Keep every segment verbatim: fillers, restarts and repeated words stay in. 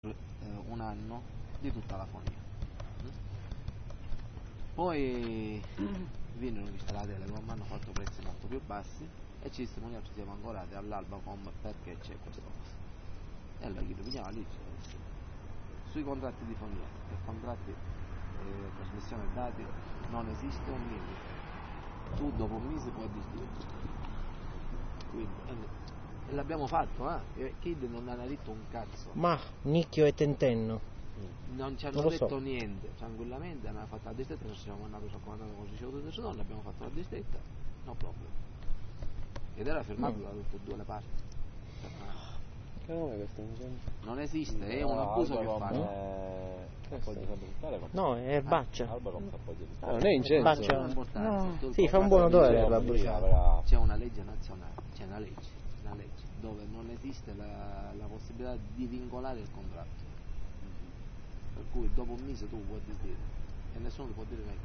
eh, un anno di tutta la fonia. Poi vennero installati la Telecom, hanno fatto prezzi molto più bassi e ci siamo, noi ci siamo ancorati all'Albacom perché c'è questa cosa. E allora chi lo pigliava lì sui contratti di fonia e contratti eh, trasmissione dati non esiste un limite. Tu dopo un mese puoi disdire. Quindi, e l'abbiamo fatto, eh? Kid non hanno detto un cazzo. Ma Nicchio e Tentenno Non ci hanno non detto so. niente, tranquillamente hanno fatto la distetta, ci siamo andati sul comandato con il ricevuto del Sudan, abbiamo fatto la distetta, no problem. Ed era firmato Mm. da tutte e due le parti. Che nome è questo? Non esiste, è No, un abuso che Albacom fanno. è- che appoggia sempre il Telecom? No, è erbaccia. Albacom si appoggia il Telecom. Ah, non è incenso? Baccia. Non è importante. No. Tu- Sì, fa un tu- buon odore c'è- l'erba Sì, bruciata. avrà- C'è una legge nazionale, c'è una legge, una legge dove non esiste la, la possibilità di vincolare il contratto. Per cui dopo un mese tu puoi disdire e nessuno ti può dire meglio.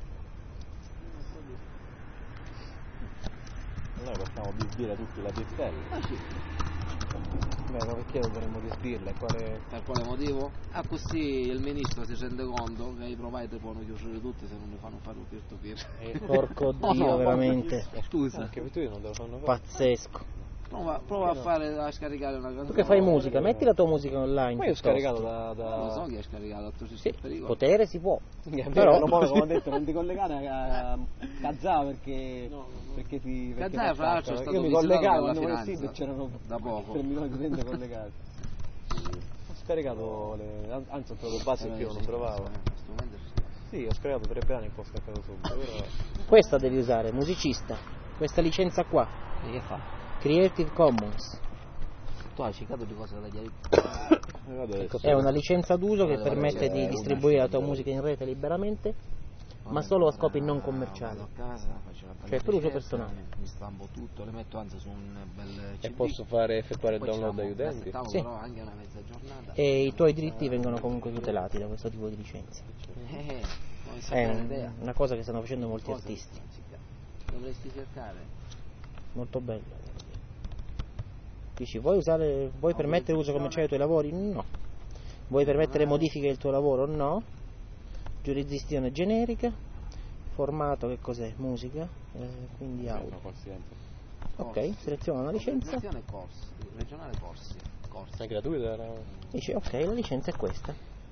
Noi possiamo disdire tutti la pistelli. Ah sì. Beh, ma perché dovremmo disdirle? Quale... Per quale motivo? Ah, così il ministro si rende conto che i provider possono chiudere tutti se non ne fanno fare un peer to peer. Porco No, Dio, no, veramente. Scusa, Anche per tu non te lo fanno fare. Pazzesco. prova, prova a fare a scaricare una canzone. Tu che fai musica, metti la tua musica online. Ma io ho piuttosto. scaricato da... da... Non lo so chi ha scaricato, tu sei Sì, il pericolo. potere si può. Però Però- non può, come ho detto, non ti collegare a, a Kazaa perché, No, no, no. perché ti... perché Kazaa, ti fra l'altro, è attacca. stato Io mi visitato collegavo dalla quando nel finanza sito c'erano da poco. tre milioni di utenti collegati. Ho scaricato le... an- anzi ho trovato base che io non trovavo. In questo momento ci sta. Sì, ho scaricato tre brani e poi ho scaricato subito. Però... Questa devi usare, musicista. Questa licenza qua, E che fa? Creative Commons. Tu hai cercato di cosa da chiarire? Eh, vabbè, Ecco, sì. è una licenza d'uso che Guarda, permette guarda, di è distribuire la tua una- musica in rete liberamente, ma Vabbè, solo a ora scopi non vado commerciali. a casa, faccio una bella Cioè, per uso ricerca, personale. Mi stampo tutto, le metto anzi su un bel C D. E posso fare effettuare il Poi download ci agli utenti? aspettavo Sì. però anche una mezza giornata. E i tuoi diritti vengono comunque tutelati da questo tipo di licenze. Eh, non È sapevo un- un'idea. una cosa che stanno facendo molti Cosa artisti. dovresti cercare? Molto bello. Dici, vuoi usare, vuoi permettere l'uso commerciale dei tuoi lavori? No. Vuoi permettere modifiche del tuo lavoro? No. Giurisdizione generica. Formato che cos'è? Musica. Eh, quindi audio. No, qualsiasi ente. Ok, seleziona una licenza. Organizzazione corsi, regionale corsi. Corsi. È gratuita? Era... Dici, ok, la licenza è questa.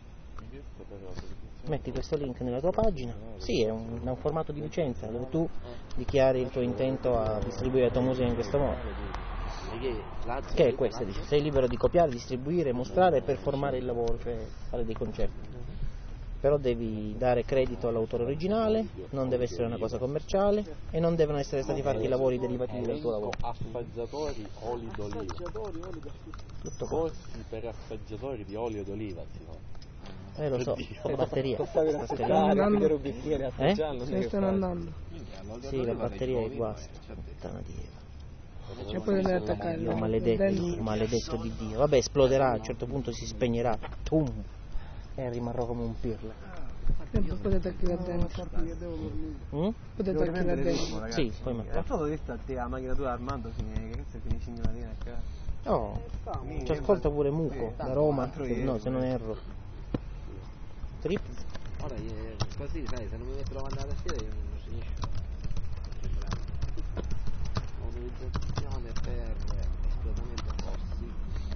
Metti questo link nella tua pagina. Sì, è un, è un formato di licenza dove tu dichiari il tuo intento a distribuire la tua musica in questo modo. Che è questo? Dice, sei libero di copiare, distribuire, mostrare e performare il lavoro, cioè fare dei concerti. Però devi dare credito all'autore originale, non deve essere una cosa commerciale e non devono essere stati fatti lavori derivativi dal tuo lavoro. Assaggiatori oli d'oliva. Tutto qua. Corsi per assaggiatori di olio d'oliva, si fa. Eh lo so, la batteria. Passare La a batteria. assaggiare, pigliare un bicchiere, assaggiarlo, non Se è ne che stanno fai. andando. Sì, la batteria è guasta. Puttana di Eva. E poi devi attaccare Dio il maledetto, dentro. maledetto di Dio. Vabbè, esploderà, a un certo punto si spegnerà. Tum. E rimarrò come un pirla. E poi potete attacchi là dentro. Mm? Potete attacchi là dentro. Sì, poi metto. foto di sta te la macchina tua Armando che cazzo finisce in una a Oh, ci ascolta pure Muco, da Roma, se- no, se non erro. Trip? Ora eh, così, sai, se non mi metto la mandata a sera io non finisco. Autorizzazione per espletamento corsi.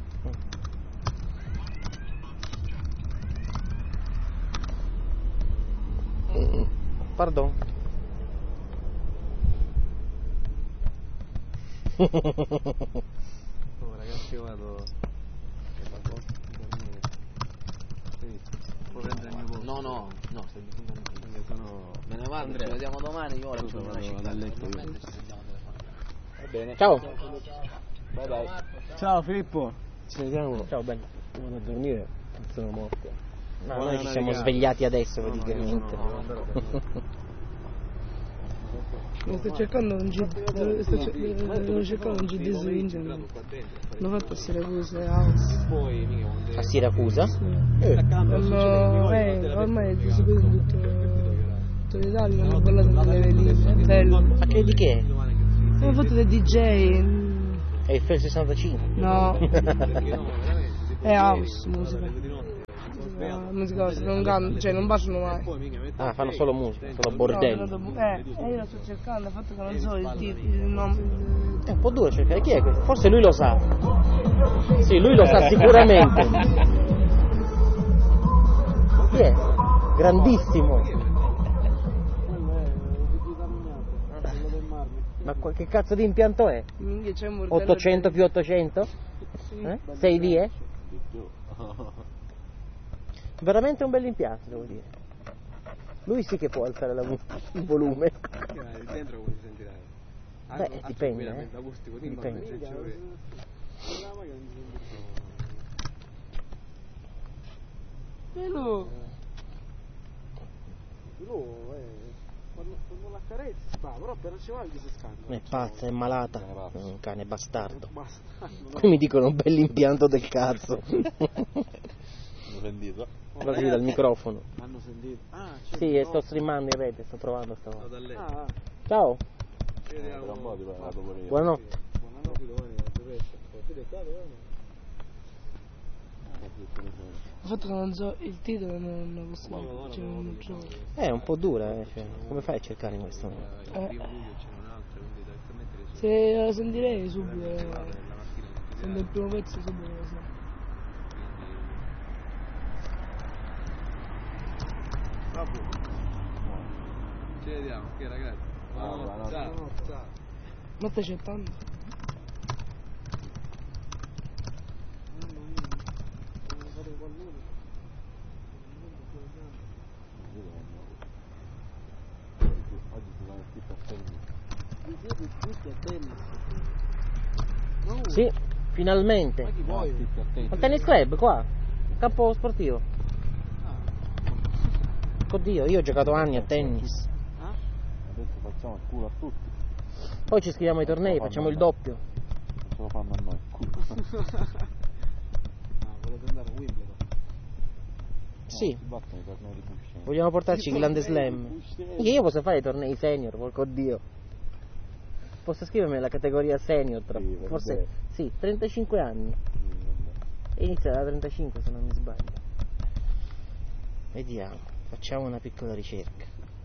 Mm. Pardon. Oh ragazzi io vado può prendere il mio posto. No, no, no, stai dicendo Perché sono... me ne vado, Andrea. ci vediamo domani, io ora Scusa, c'ho una vado- città, vado a letto io. normalmente ci sentiamo telefonare. Va bene. Ciao. Bye bye. Ciao Filippo. Ci vediamo. Ciao, bello. Vado a dormire. Sono morto. No, Buona noi ci siamo navigata. svegliati adesso No, no, praticamente. no, no, no, però- Sto cercando un G D, sto cer- devo cercare un G D su internet. L'ho fatto a Siracusa, House. Poi mica A Siracusa? Sì. L'hanno, eh, ormai è distribuito in tutto, tutta l'Italia, l'hanno ballato nelle veline, è bello. Ma che di che è? Hanno fatto dei D J, È il F sessantacinque? no, è house musica. la musica non cantano, cioè non baciano mai. Ah, fanno solo musica, solo bordelli. No, eh, e io lo sto cercando, il fatto che non so il titolo, il nome. È un po' duro cercare, chi è questo? Forse lui lo sa. Sì, lui lo sa sicuramente. Chi è? Grandissimo. Ma che cazzo di impianto è? Minchia, c'è un bordello. ottocento più ottocento? Sì. Eh? sei vie? Veramente un bel impianto, devo dire. Lui sì che può alzare la, il volume. Dentro come si sentirà? Beh, dipende, eh. Dipende. Velo. Quando la carezza sta, però appena ci va gli si scanda. È pazza, è malata, è un cane bastardo. Qui mi dicono un bell'impianto del cazzo. Hanno sentito? Lo vedi dal microfono. Hanno sentito? Ah, Sì, e sto streamando in rete, sto provando stavolta. Ah, Ciao, Tra un po' ti parlo pure io. buonanotte. buonanotte domani, Il fatto che non so il titolo non lo posso dire, cioè non lo so. È un po' dura, eh, cioè, come fai a cercare in questo momento? Eh. Se lo sentirei subito, eh. Sento il primo pezzo subito lo so. Vabbè. Ci vediamo, ok ragazzi. Buonanotte. Ciao. Ciao. Ma stai accettando? Sì, finalmente. Al tennis club, qua, campo sportivo. Oddio, io ho giocato anni a tennis. Adesso facciamo il culo a tutti. Poi ci iscriviamo ai tornei, facciamo il doppio. Non ce lo fanno a noi, il culo. Ah, volete andare a Wimbledon? Sì, Si battono i tornei di Buscemi. vogliamo portarci il Grande Slam. Che io posso fare i tornei senior, porco Dio. Posso iscrivermi nella categoria senior tra Sì, forse vabbè. sì, trentacinque anni. E inizia da trentacinque se non mi sbaglio. Vediamo, facciamo una piccola ricerca.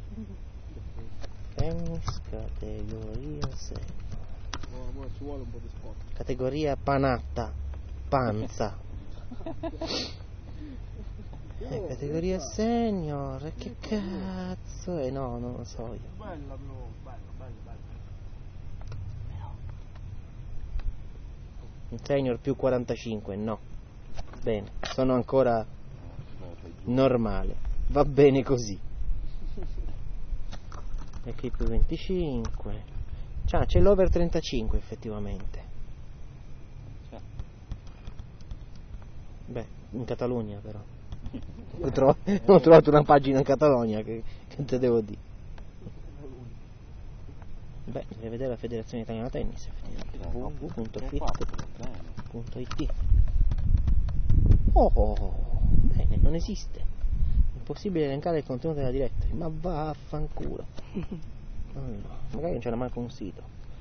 Tennis categoria senior. Oh, ma ci vuole un po' di sport. Categoria panatta, panza. Eh, categoria senior, e che cazzo è? No, non lo so io. Bella, no, bella, bella, bella. Un senior più quarantacinque, no. Bene, sono ancora normale. Va bene così. E qui più venticinque. Cioè, c'è l'over trentacinque effettivamente. Beh, in Catalogna però. Ho trovato, ho trovato una pagina in Catalogna che, che te devo dire. Beh, deve vedere la Federazione Italiana Tennis effettivamente. w w w punto fit punto i t. Oh, oh, oh, bene, non esiste. Impossibile elencare il contenuto della diretta. Ma vaffanculo. Allora, magari non c'era manco un sito.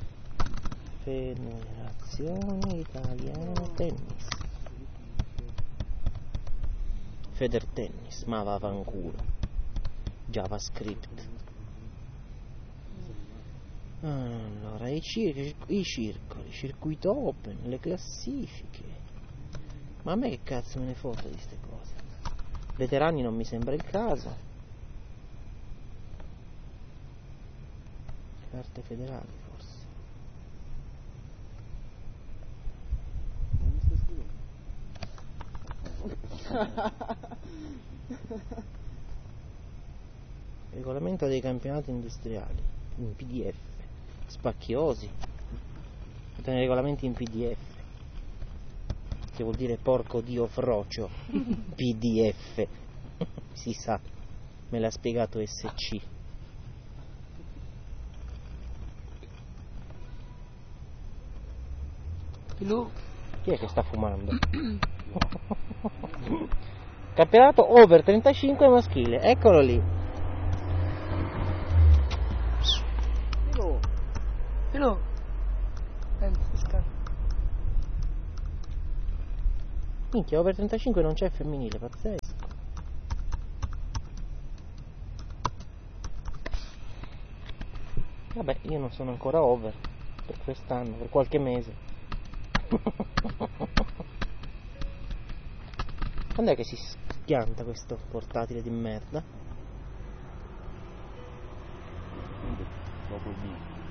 Federazione Italiana Tennis. Feder Tennis, ma vaffanculo. JavaScript. Allora, i, cir- i circoli, circuito open, le classifiche. Ma a me che cazzo me ne foto di ste cose? Veterani non mi sembra il caso. Carte federali forse. Non mi stai scrivendo? Regolamento dei campionati industriali in P D F. Spacchiosi. Mettono i regolamenti in P D F. Che vuol dire porco dio frocio. P D F. Si sa. Me l'ha spiegato S C. Lu? Chi è che sta fumando? Campionato over trentacinque maschile. Eccolo lì. Lu? Lu? Senti, scappa. Minchia, over trentacinque non c'è femminile, pazzesco. Vabbè, io non sono ancora over per quest'anno, per qualche mese. Quando è che si schianta questo portatile di merda? Dopo il mio.